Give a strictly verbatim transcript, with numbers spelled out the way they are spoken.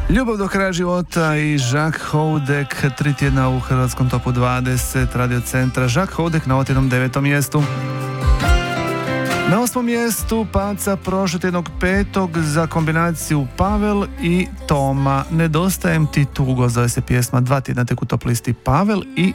Ljubav do kraja života i Jacques Houdek, tri tjedna u hrvatskom topu dvadeset Radio Centra. Jacques Houdek na otjednom devetom mjestu. Na osmom mjestu paca prošlog tjednog petog za kombinaciju Pavel i Toma. Nedostajem ti tugo, zove se pjesma, dva tjedna tek u top listi Pavel i